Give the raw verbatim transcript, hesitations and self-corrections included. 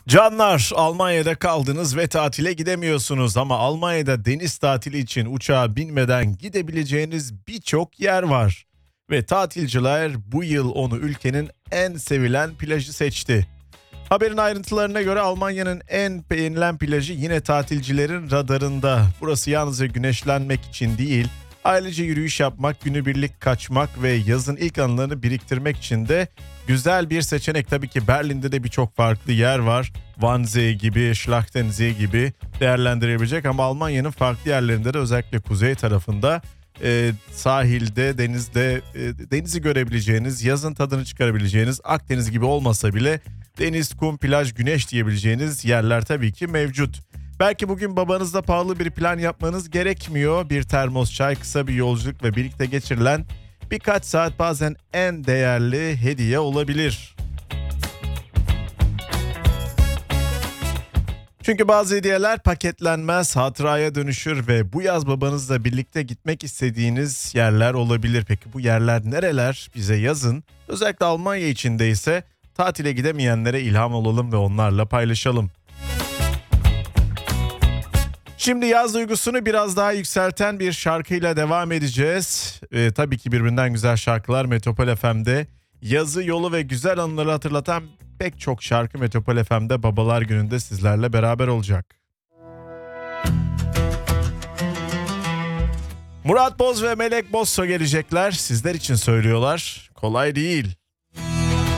Canlar, Almanya'da kaldınız ve tatile gidemiyorsunuz ama Almanya'da deniz tatili için uçağa binmeden gidebileceğiniz birçok yer var. Ve tatilciler bu yıl onu ülkenin en sevilen plajı seçti. Haberin ayrıntılarına göre Almanya'nın en beğenilen plajı yine tatilcilerin radarında. Burası yalnızca güneşlenmek için değil, ailece yürüyüş yapmak, günübirlik kaçmak ve yazın ilk anılarını biriktirmek için de güzel bir seçenek. Tabii ki Berlin'de de birçok farklı yer var. Wannsee gibi, Schlachtensee gibi değerlendirebilecek ama Almanya'nın farklı yerlerinde de özellikle kuzey tarafında e, sahilde, denizde e, denizi görebileceğiniz, yazın tadını çıkarabileceğiniz, Akdeniz gibi olmasa bile deniz, kum, plaj, güneş diyebileceğiniz yerler tabii ki mevcut. Belki bugün babanızla pahalı bir plan yapmanız gerekmiyor. Bir termos çay, kısa bir yolculuk ve birlikte geçirilen birkaç saat bazen en değerli hediye olabilir. Çünkü bazı hediyeler paketlenmez, hatıraya dönüşür ve bu yaz babanızla birlikte gitmek istediğiniz yerler olabilir. Peki bu yerler nereler? Bize yazın. Özellikle Almanya içinde ise tatile gidemeyenlere ilham olalım ve onlarla paylaşalım. Şimdi yaz duygusunu biraz daha yükselten bir şarkıyla devam edeceğiz. Ee, tabii ki birbirinden güzel şarkılar Metropol F M'de. Yazı, yolu ve güzel anıları hatırlatan pek çok şarkı Metropol F M'de Babalar Günü'nde sizlerle beraber olacak. Murat Boz ve Melek Bozso gelecekler. Sizler için söylüyorlar. Kolay değil.